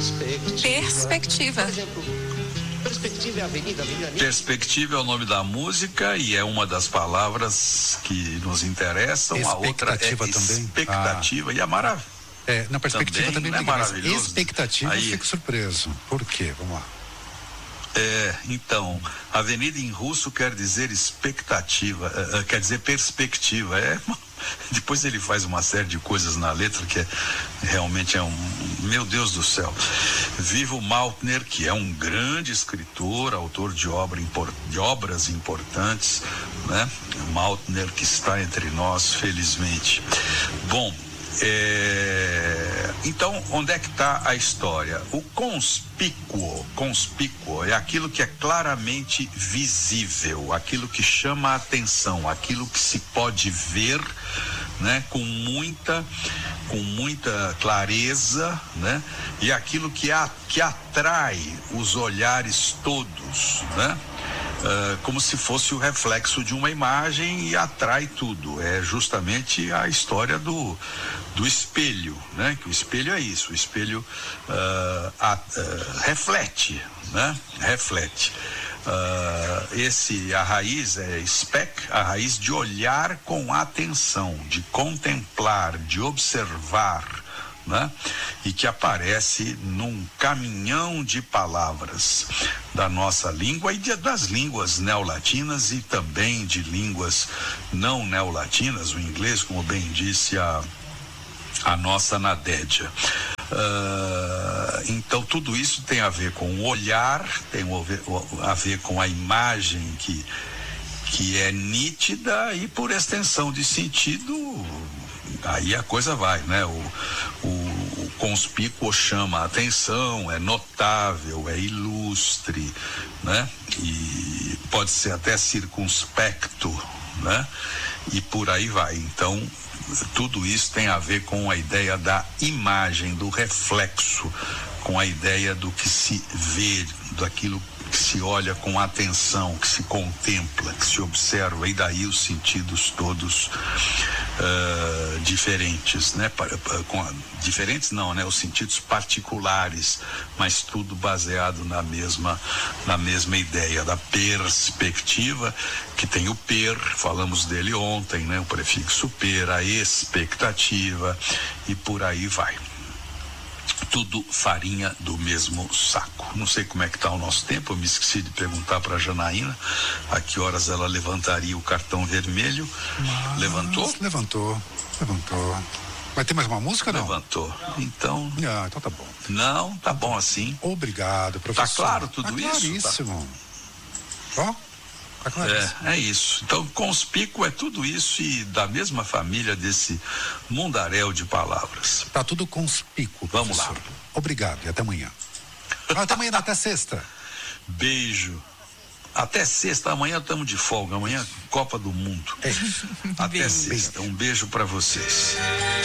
Perspectiva. Por exemplo, perspectiva é avenida. Perspectiva é o nome da música e é uma das palavras que nos interessam. A outra é também. expectativa. E é maravilha. Na perspectiva também é maravilhoso. Expectativa, eu fico surpreso. Por quê? Vamos lá. Então, avenida em russo quer dizer expectativa, quer dizer perspectiva. Depois ele faz uma série de coisas na letra que realmente meu Deus do céu. Viva o Maltner, que é um grande escritor, autor de obras importantes, né? Maltner que está entre nós, felizmente. Bom, então, onde é que está a história? O conspícuo é aquilo que é claramente visível, aquilo que chama a atenção, aquilo que se pode ver, né, com muita clareza, né, e aquilo que atrai os olhares todos, né? Como se fosse o reflexo de uma imagem e atrai tudo. É justamente a história do espelho, né? Que o espelho é isso, o espelho reflete, né? Reflete. A raiz é a raiz de olhar com atenção, de contemplar, de observar, né? E que aparece num caminhão de palavras da nossa língua e das línguas neolatinas e também de línguas não neolatinas, o inglês, como bem disse a nossa Nadédia. Então tudo isso tem a ver com o olhar, tem a ver com a imagem que é nítida e, por extensão de sentido, aí a coisa vai, né? O conspícuo chama a atenção, é notável, é ilustre, né? E pode ser até circunspecto, né? E por aí vai. Então, tudo isso tem a ver com a ideia da imagem, do reflexo, com a ideia do que se vê, daquilo que se olha com atenção, que se contempla, que se observa, e daí os sentidos todos diferentes, né? Diferentes não, né? Os sentidos particulares, mas tudo baseado na mesma ideia da perspectiva, que tem o per, falamos dele ontem, né? O prefixo per, a expectativa, e por aí vai. Tudo farinha do mesmo saco. Não sei como é que está o nosso tempo, eu me esqueci de perguntar para a Janaína a que horas ela levantaria o cartão vermelho. Levantou? Levantou. Vai ter mais uma música, não? Levantou. Então tá bom. Não, tá bom assim. Obrigado, professor. Tá claro tudo isso? Claríssimo. Ó, tá claríssimo. É isso. Então, conspícuo é tudo isso e da mesma família desse mundaréu de palavras. Tá tudo conspícuo. Vamos lá. Obrigado e até amanhã. Até amanhã, até sexta. Beijo. Até sexta, amanhã estamos de folga, amanhã Copa do Mundo. Até sexta, um beijo para vocês.